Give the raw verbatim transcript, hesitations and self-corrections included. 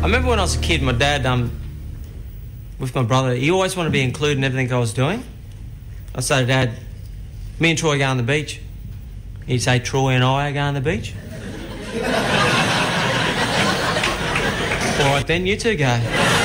I remember when I was a kid, my dad, um, with my brother, he always wanted to be included in everything I was doing. I'd say to Dad, me and Troy are going to the beach. He'd say, Troy and I are going to the beach. All right then, you two go.